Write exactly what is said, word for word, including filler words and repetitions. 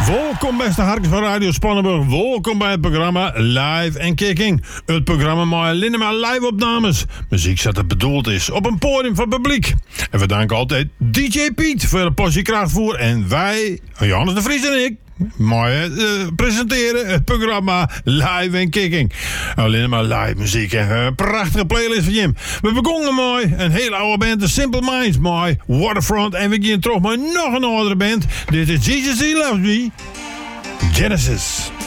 Welkom beste harkens van Radio Spannenburg. Welkom bij het programma Live en Kicking. Het programma met alleen maar live opnames. Muziek zoals het bedoeld is op een podium van publiek. En we danken altijd D J Piet voor de portie krachtvoer. En wij, Johannes de Vries en ik, mooi uh, presenteren het programma Live en Kicking. Alleen maar live muziek en een prachtige playlist van Jim. We begonnen mooi, een hele oude band, The Simple Minds, mooi, Waterfront. En we gaan terug met nog een oudere band. Dit is Jesus He Loves Me, Genesis.